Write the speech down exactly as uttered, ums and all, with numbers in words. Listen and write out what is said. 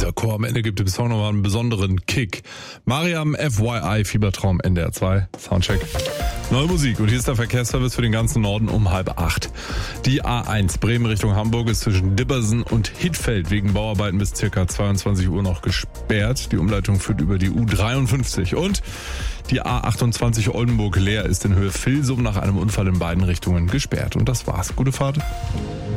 guter Chor. Am Ende gibt der Song nochmal einen besonderen Kick. Mariam F Y I, Fiebertraum, N D R zwei, Soundcheck. Neue Musik und hier ist der Verkehrsservice für den ganzen Norden um halb acht. Die A eins Bremen Richtung Hamburg ist zwischen Dibbersen und Hittfeld wegen Bauarbeiten bis circa zweiundzwanzig Uhr noch gesperrt. Die Umleitung führt über die U dreiundfünfzig und die A achtundzwanzig Oldenburg-Leer ist in Höhe Vilsum nach einem Unfall in beiden Richtungen gesperrt. Und das war's. Gute Fahrt.